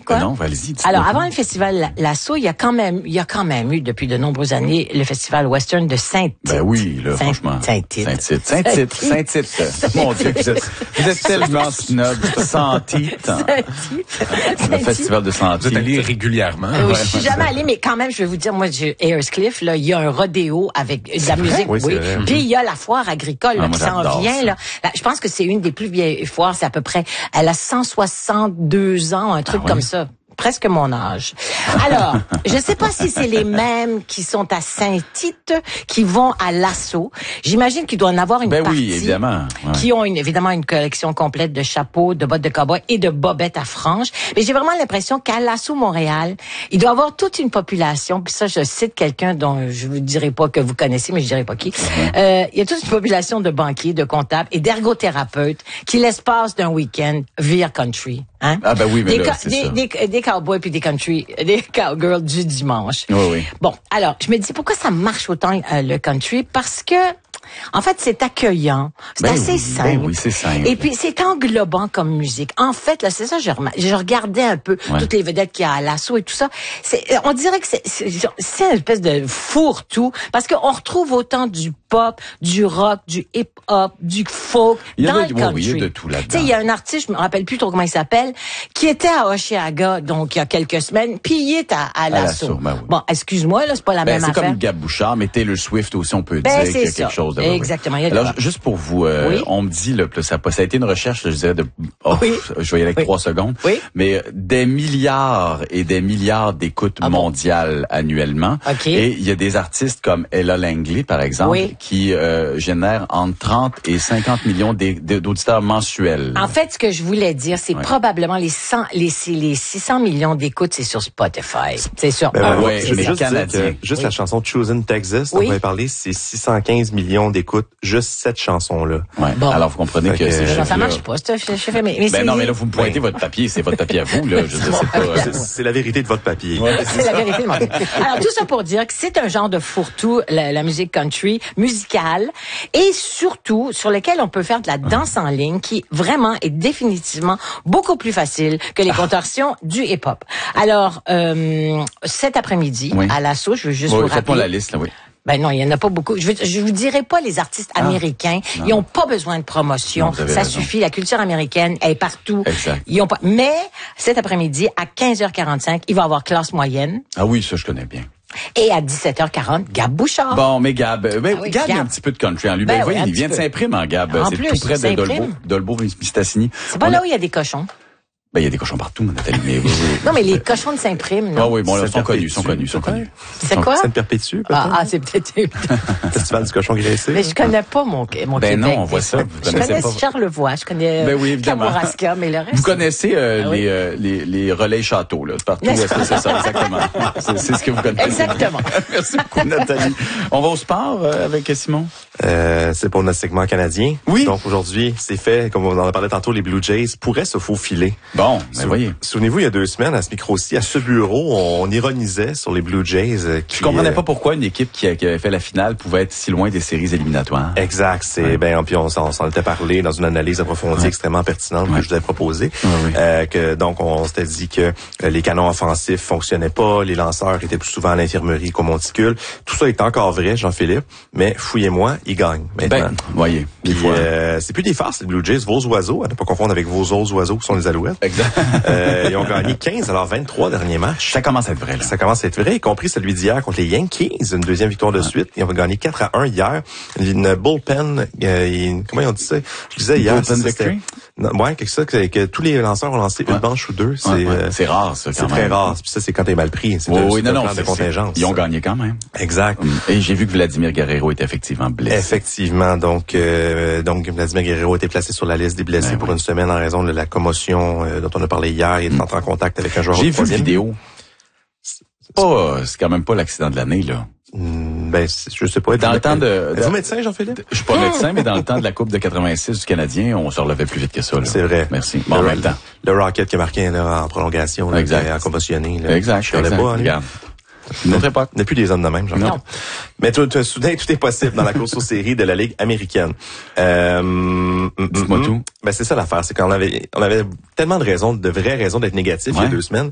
quoi? Non, allez-y. Alors, avant le festival Lasso, il y a quand même eu depuis de nombreuses années le festival western de Saint-Tite. Ben oui, là, franchement. Saint-Tite. Mon Dieu, vous êtes tellement snob. Saint-Tite. Le festival de Saint-Tite. Vous êtes allé régulièrement. Oui, je suis jamais allée, mais quand même, je vais vous dire, moi, Ayers-Cliff, là, il y a un rodéo avec de la musique. Oui, c'est vrai. Puis il y a la foire agricole là, qui s'en vient. Là. Je pense que c'est une des plus vieilles foires. C'est à peu près, elle a 162 ans, un truc comme ça. Presque mon âge. Alors, je sais pas si c'est les mêmes qui sont à Saint-Tite qui vont à Lasso. J'imagine qu'il doit en avoir une partie. Oui, évidemment. Ouais. Qui ont évidemment une collection complète de chapeaux, de bottes de cow-boy et de bobettes à franges. Mais j'ai vraiment l'impression qu'à Lasso Montréal, il doit avoir toute une population. Puis ça, je cite quelqu'un dont je vous dirai pas que vous connaissez, mais je dirai pas qui. Il y a toute une population de banquiers, de comptables et d'ergothérapeutes qui, l'espace d'un week-end, virent country. Hein? Ah ben oui, mais là, c'est ça. Des cowboys puis des cowgirls du dimanche. Oui. Bon, alors, je me dis, pourquoi ça marche autant le country? Parce que, en fait, c'est accueillant. C'est assez simple. Ben oui, c'est simple. Et puis, c'est englobant comme musique. En fait, là, c'est ça, je regardais un peu toutes les vedettes qu'il y a à Lasso et tout ça. On dirait que c'est une espèce de fourre-tout, parce qu'on retrouve autant du pop, du rock, du hip-hop, du folk dans le country. Oui, il y a de tout là-dedans. Tu sais, il y a un artiste, je me rappelle plus trop comment il s'appelle, qui était à Oshiaga, donc il y a quelques semaines, puis il est à Lasso. Ben oui. Bon, excuse-moi, là, c'est pas la même affaire. C'est comme Gab Bouchard, mais Taylor Swift aussi, on peut dire qu'il y a quelque chose de exactement. Alors, juste pour vous, on me dit, là, ça a été une recherche, je dirais, je vais y aller avec 3 secondes, mais des milliards et des milliards d'écoutes mondiales annuellement. Et il y a des artistes comme Ella Langley, par exemple, qui génèrent entre 30 et 50 millions d'auditeurs mensuels. En fait, ce que je voulais dire, c'est probablement les 600 millions d'écoutes, c'est sur Spotify. C'est sur juste canadien. Juste la chanson Choosing Texas, dont on va parler, c'est 615 millions d'écoutes, juste cette chanson-là. Ouais. Bon. Alors, vous comprenez que ça marche pas, mais non, mais là, vous me pointez votre papier, c'est votre papier à vous, là. Je sais pas. C'est la vérité de votre papier. C'est la vérité de mon papier. Alors, tout ça pour dire que c'est un genre de fourre-tout, la musique country, musicale, et surtout, sur lequel on peut faire de la danse en ligne, qui vraiment est définitivement beaucoup plus facile que les contorsions du hip-hop. Alors, cet après-midi, à Lasso, je veux juste vous rappeler. Faites-moi la liste, là, Ben non, il y en a pas beaucoup. Je vous dirai pas les artistes américains. Ils ont pas besoin de promotion. Ça suffit. La culture américaine est partout. Exact. Ils ont pas. Mais cet après-midi, à 15h45, il va y avoir Classe moyenne. Ah oui, ça je connais bien. Et à 17h40, Gab Bouchard. Bon, mais Gab, Gab, il y a un petit peu de country en lui. Il vient de Saint-Prime, Gab. C'est tout près de Dolbeau-Mistassini. C'est pas là où il y a des cochons. Ben, il y a des cochons partout, Nathalie, mais non, mais les cochons de Saint-Prime, non? Ah oui, bon, là, sont connus. C'est quoi? Ça me perpétue, peut-être? C'est peut-être... Festival du cochon graissé. Mais je connais pas mon Québec. Ben non, on voit ça. Je connais Charlevoix, je connais Kamouraska, mais le reste... Vous connaissez les relais châteaux, là, partout. C'est ça, exactement. C'est ce que vous connaissez. Exactement. Merci beaucoup, Nathalie. On va au sport avec Simon? C'est pour notre segment canadien. Oui. Donc aujourd'hui, c'est fait, comme on en a parlé tantôt, les Blue Jays pourraient se faufiler. Bon, ben voyez. Souvenez-vous, il y a 2 semaines, à ce micro-ci, à ce bureau, on ironisait sur les Blue Jays. Je comprenais pas pourquoi une équipe qui avait fait la finale pouvait être si loin des séries éliminatoires. Exact. Puis on s'en était parlé dans une analyse approfondie extrêmement pertinente que je vous avais proposée. Donc on s'était dit que les canons offensifs fonctionnaient pas, les lanceurs étaient plus souvent à l'infirmerie qu'au monticule. Tout ça est encore vrai, Jean-Philippe, mais fouillez-moi, ils gagnent maintenant. Voyez. C'est plus des farces, les Blue Jays, vos oiseaux, à ne pas confondre avec vos autres oiseaux qui sont les Alouettes. Exact. Ils ont gagné 15 à leurs 23 derniers matchs. Ça commence à être vrai, là. Ça commence à être vrai, y compris celui d'hier contre les Yankees, une 2e victoire de suite. Ils ont gagné 4-1 hier. Une bullpen, comment ils ont dit ça? Je disais hier. Bullpen victory? Quelque chose que tous les lanceurs ont lancé une manche ou 2. C'est rare, ça, quand même. C'est très rare. Puis ça, c'est quand t'es mal pris. C'est un plan de contingence. Ils ont gagné quand même. Exact. Et j'ai vu que Vladimir Guerrero était effectivement blessé. Effectivement. Donc Vladimir Guerrero a été placé sur la liste des blessés pour une semaine en raison de la commotion dont on a parlé hier. Il est entré en contact avec un joueur. J'ai vu la vidéo. C'est quand même pas l'accident de l'année, là. Je sais pas. Dans le temps Êtes-vous médecin, Jean-Philippe? Je suis pas médecin, mais dans le temps de la Coupe de 86 du Canadien, on se relevait plus vite que ça, là. C'est vrai. Merci. Bon, en même temps. Le Rocket qui a marqué en prolongation, là, a commotionné, là. Exact. Je connais pas, regarde. Notre époque. Il n'y a plus des hommes de même, Jean-Philippe. Non. Mais soudain, tout est possible dans la course aux séries de la Ligue américaine. Dis-moi tout. C'est ça l'affaire, c'est qu'on avait tellement de vraies raisons d'être négatif il y a 2 semaines,